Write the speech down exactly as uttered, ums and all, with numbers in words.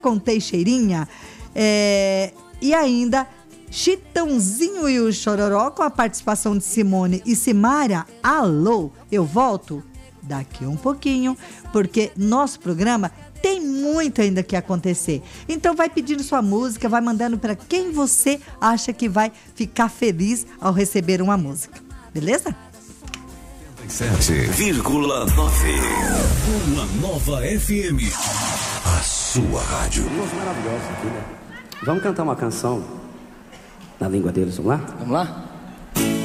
com Teixeirinha, é, e ainda Chitãozinho e o Chororó, com a participação de Simone e Simária. Alô, eu volto daqui um pouquinho, porque nosso programa tem muito ainda que acontecer. Então vai pedindo sua música, vai mandando para quem você acha que vai ficar feliz ao receber uma música, beleza? sete vírgula nove. Uma nova F M. A sua rádio. Música maravilhosa aqui, né? Vamos cantar uma canção na língua deles, vamos lá? Vamos lá?